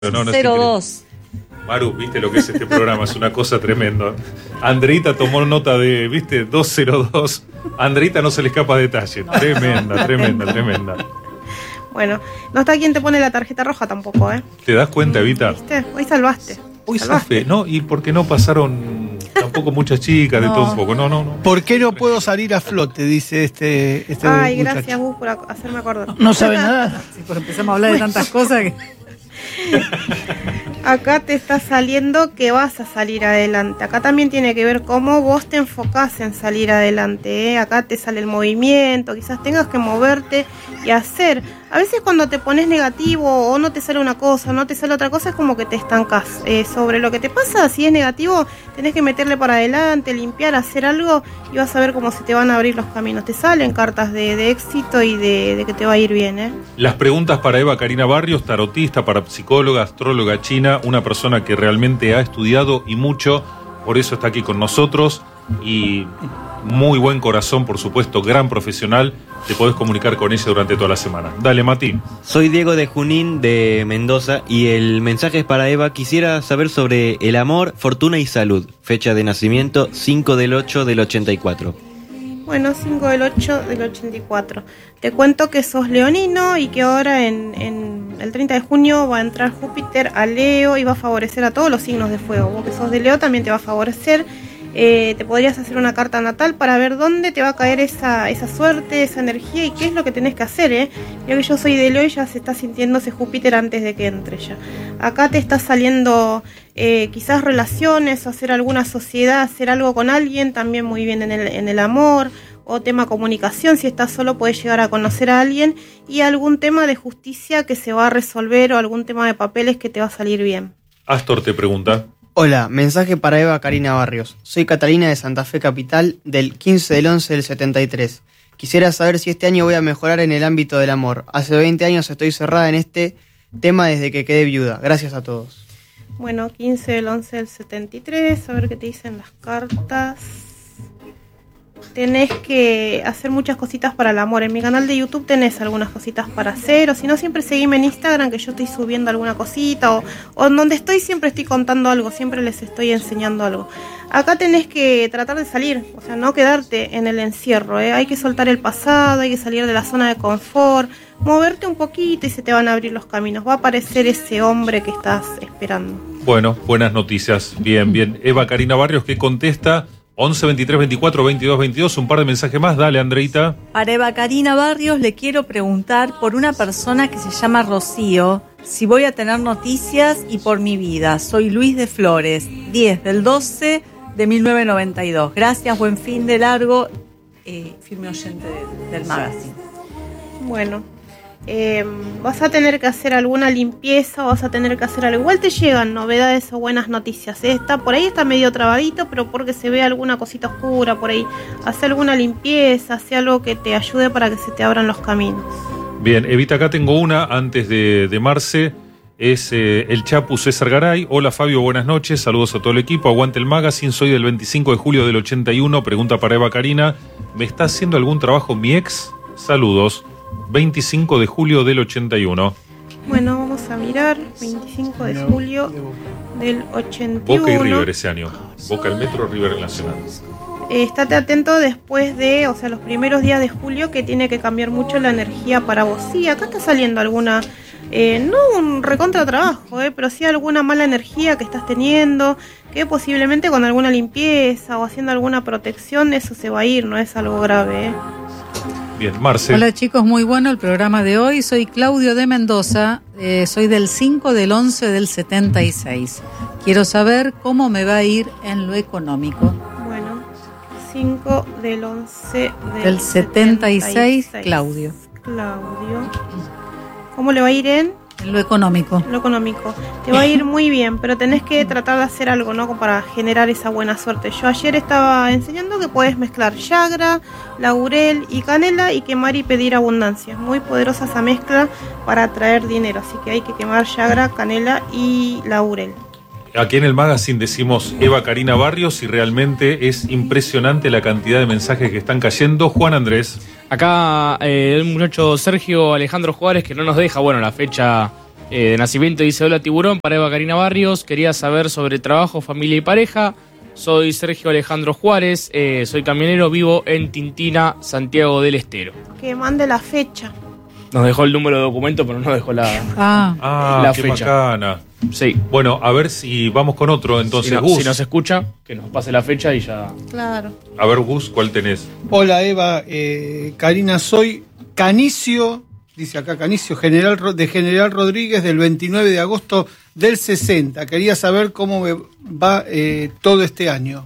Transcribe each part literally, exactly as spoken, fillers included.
No, no cero dos. Maru, viste lo que es este programa, es una cosa tremenda. Andreita tomó nota de, viste, dos cero dos. Andreita no se le escapa detalle. No, tremenda, no, tremenda, no. tremenda. Bueno, no está quien te pone la tarjeta roja tampoco, ¿eh? ¿Te das cuenta, Evita? ¿Viste? Hoy salvaste. Hoy salvaste. zafé, ¿no? ¿Y por qué no pasaron tampoco muchas chicas, no. de todo un poco? No, no, no. ¿Por qué no puedo salir a flote? Dice este, este Ay, muchacho. gracias, Gus, por hacerme acordar. No, no sabe nada. Sí, pues empezamos a hablar de tantas cosas que... Acá te está saliendo que vas a salir adelante. Acá también tiene que ver cómo vos te enfocás en salir adelante, ¿eh? Acá te sale el movimiento, quizás tengas que moverte y hacer. A veces cuando te pones negativo o no te sale una cosa o no te sale otra cosa, es como que te estancás. Eh, sobre lo que te pasa, si es negativo, tenés que meterle para adelante, limpiar, hacer algo y vas a ver cómo se te van a abrir los caminos. Te salen cartas de, de éxito y de, de que te va a ir bien, ¿eh? Las preguntas para Eva Karina Barrios, tarotista, parapsicóloga, astróloga china, una persona que realmente ha estudiado y mucho, por eso está aquí con nosotros y muy buen corazón, por supuesto, gran profesional. Te podés comunicar con ella durante toda la semana. Dale, Mati. Soy Diego de Junín, de Mendoza, y el mensaje es para Eva. Quisiera saber sobre el amor, fortuna y salud. Fecha de nacimiento, cinco del ocho del ochenta y cuatro. Bueno, cinco del ocho del ochenta y cuatro. Te cuento que sos leonino y que ahora en, en el treinta de junio va a entrar Júpiter a Leo y va a favorecer a todos los signos de fuego. Vos que sos de Leo también te va a favorecer. Eh, te podrías hacer una carta natal para ver dónde te va a caer esa, esa suerte, esa energía y qué es lo que tenés que hacer, ¿eh? Yo que yo soy de Leo y ya se está sintiendo ese Júpiter antes de que entre ya. Acá te está saliendo eh, quizás relaciones, hacer alguna sociedad, hacer algo con alguien, también muy bien en el, en el amor, o tema comunicación, si estás solo puedes llegar a conocer a alguien, y algún tema de justicia que se va a resolver o algún tema de papeles que te va a salir bien. Astor te pregunta. Hola, mensaje para Eva Karina Barrios. Soy Catalina de Santa Fe Capital, del quince del once del setenta y tres. Quisiera saber si este año voy a mejorar en el ámbito del amor. Hace veinte años estoy cerrada en este tema desde que quedé viuda. Gracias a todos. Bueno, quince del once del setenta y tres, a ver qué te dicen las cartas. Tenés que hacer muchas cositas para el amor. En mi canal de YouTube tenés algunas cositas para hacer, o si no, siempre seguime en Instagram, que yo estoy subiendo alguna cosita, o, o en donde estoy siempre estoy contando algo, siempre les estoy enseñando algo. Acá tenés que tratar de salir, o sea, no quedarte en el encierro, ¿eh? Hay que soltar el pasado, hay que salir de la zona de confort, moverte un poquito y se te van a abrir los caminos. Va a aparecer ese hombre que estás esperando. Bueno, buenas noticias. Bien, bien. Eva Karina Barrios, que contesta once, veintitrés, veinticuatro, veintidós, veintidós. Un par de mensajes más. Dale, Andreita. Para Eva Karina Barrios le quiero preguntar por una persona que se llama Rocío, si voy a tener noticias y por mi vida. Soy Luis de Flores, diez del doce de mil novecientos noventa y dos. Gracias, buen fin de largo, eh, firme oyente de, del magazine. Bueno, eh, vas a tener que hacer alguna limpieza, vas a tener que hacer algo. Igual te llegan novedades o buenas noticias, ¿eh? Está, por ahí está medio trabadito, pero porque se ve alguna cosita oscura por ahí. Hace alguna limpieza, hace algo que te ayude para que se te abran los caminos. Bien, Evita, acá tengo una antes de, de Marce. Es eh, el Chapu César Garay. Hola Fabio, buenas noches, saludos a todo el equipo. Aguante el magazine, soy del veinticinco de julio del ochenta y uno. Pregunta para Eva Karina, ¿me está haciendo algún trabajo mi ex? Saludos. veinticinco de julio del ochenta y uno. Bueno, vamos a mirar. veinticinco de julio del ochenta y uno. Boca y River ese año. Boca el Metro, River el Nacional. Eh, estate atento después de, o sea, los primeros días de julio, que tiene que cambiar mucho la energía para vos. Sí, acá está saliendo alguna, eh, no un recontra trabajo, eh, pero sí alguna mala energía que estás teniendo, que posiblemente con alguna limpieza o haciendo alguna protección eso se va a ir, no es algo grave, eh. Bien, Marce. Hola chicos, muy bueno el programa de hoy. Soy Claudio de Mendoza, eh, soy del cinco del once del setenta y seis. Quiero saber cómo me va a ir en lo económico. Bueno, cinco del once del, del setenta y seis, Claudio. Claudio. ¿Cómo le va a ir en? En lo económico. Lo económico. Te va a ir muy bien, pero tenés que tratar de hacer algo, ¿no? Para generar esa buena suerte. Yo ayer estaba enseñando que podés mezclar Yagra, laurel y canela y quemar y pedir abundancia. Muy poderosa esa mezcla para atraer dinero. Así que hay que quemar Yagra, canela y laurel. Aquí en el magazine decimos Eva Karina Barrios y realmente es impresionante la cantidad de mensajes que están cayendo. Juan Andrés. Acá eh, el muchacho Sergio Alejandro Juárez, que no nos deja, bueno, la fecha Eh, de nacimiento dice: hola tiburón, para Eva Karina Barrios, quería saber sobre trabajo, familia y pareja. Soy Sergio Alejandro Juárez, eh, soy camionero, vivo en Tintina, Santiago del Estero. Que mande la fecha. Nos dejó el número de documento, pero no dejó la, Ah, Ah, la qué fecha. bacana. Sí. Bueno, a ver si vamos con otro entonces. Si, no- Gus. si nos escucha, que nos pase la fecha y ya. Claro. A ver, Gus, ¿cuál tenés? Hola Eva, eh, Karina, soy Canicio, dice acá Canicio, general Ro- de General Rodríguez del veintinueve de agosto del sesenta. Quería saber cómo me va eh, todo este año.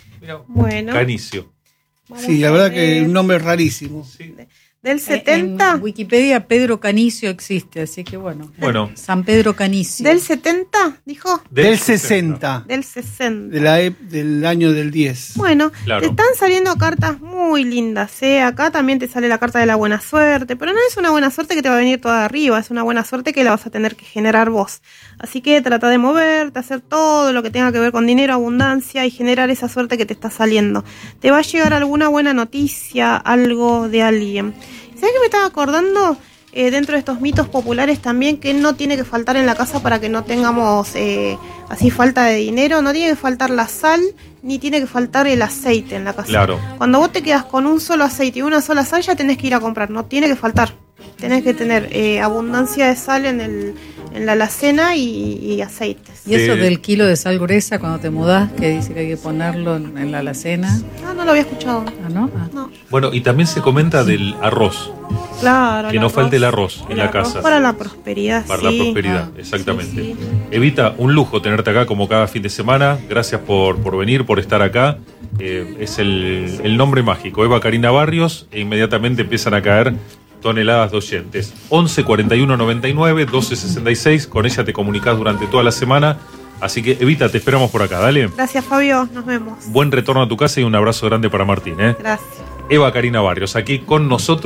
Bueno. Canicio. Vamos Sí, la a verdad ver. que un nombre rarísimo. Del en setenta. Wikipedia Pedro Canicio existe, así que bueno. Bueno. San Pedro Canicio. Del setenta, dijo. Del sesenta. Del sesenta. De la, ep- del año del diez. Bueno, Claro. te están saliendo cartas muy lindas, ¿eh? Acá también te sale la carta de la buena suerte, pero no es una buena suerte que te va a venir toda de arriba, es una buena suerte que la vas a tener que generar vos. Así que trata de moverte, hacer todo lo que tenga que ver con dinero, abundancia y generar esa suerte que te está saliendo. Te va a llegar alguna buena noticia, algo de alguien. ¿Sabes qué me estaba acordando? Eh, dentro de estos mitos populares también, que no tiene que faltar en la casa para que no tengamos eh, así falta de dinero, no tiene que faltar la sal, ni tiene que faltar el aceite en la casa. Claro. Cuando vos te quedas con un solo aceite y una sola sal, ya tenés que ir a comprar, no tiene que faltar. Tenés que tener eh, abundancia de sal en, el, en la alacena y, y aceites. Y eso Sí. del kilo de sal gruesa cuando te mudás, que dice que hay que ponerlo en, en la alacena. No, no lo había escuchado. Ah, ¿no? Ah. No, Bueno, y también se comenta del arroz. claro. Que el no arroz. falte el arroz en El la arroz casa. Para la prosperidad, Para sí. la prosperidad, Ah, exactamente. sí, sí. Evita, un lujo tenerte acá como cada fin de semana. Gracias por, por venir, por estar acá. Eh, es el, el nombre mágico, Eva Karina Barrios, e inmediatamente empiezan a caer toneladas de oyentes. once cuarenta y uno noventa y nueve doce sesenta y seis, con ella te comunicás durante toda la semana. Así que Evita, te esperamos por acá, dale. Gracias, Fabio. Nos vemos. Buen retorno a tu casa y un abrazo grande para Martín. ¿eh? Gracias. Eva Karina Barrios, aquí con nosotros.